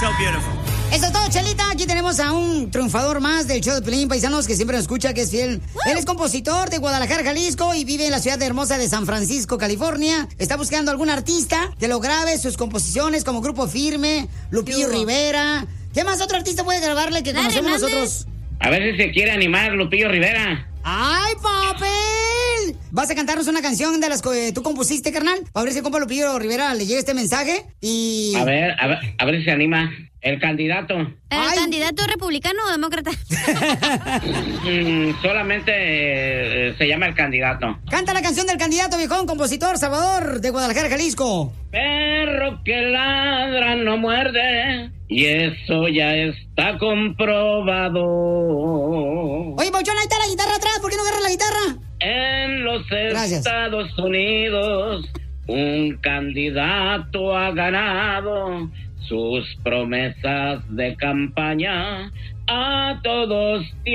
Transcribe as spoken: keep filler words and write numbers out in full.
so beautiful. Eso es todo, Chelita. Aquí tenemos a un triunfador más del show de Pelín, paisanos, que siempre nos escucha, que es fiel. Él es compositor de Guadalajara, Jalisco, y vive en la ciudad hermosa de San Francisco, California. Está buscando algún artista que lo grabe sus composiciones como Grupo Firme, Lupillo Rivera. ¿Qué más otro artista puede grabarle que conocemos nosotros? A ver si se quiere animar Lupillo Rivera. ¡Ay, papel! ¿Vas a cantarnos una canción de las que tú compusiste, carnal? A ver si el compa Lupillo Rivera le llega este mensaje y... A ver, a ver, a ver si se anima. El candidato. ¿El Ay. candidato republicano o demócrata? Mm, solamente eh, se llama el candidato. Canta la canción del candidato, viejón, compositor, Salvador, de Guadalajara, Jalisco. Perro que ladra no muerde, y eso ya está comprobado. Oye, Pauchón, ahí está la guitarra atrás, ¿por qué no agarras la guitarra? En los Gracias. Estados Unidos, un candidato ha ganado sus promesas de campaña a todos.